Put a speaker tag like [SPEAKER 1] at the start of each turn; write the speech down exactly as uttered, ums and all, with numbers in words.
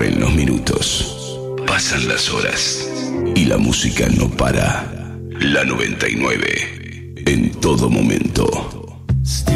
[SPEAKER 1] Corren los minutos, pasan las horas y la música no para. La noventa y nueve, en todo momento.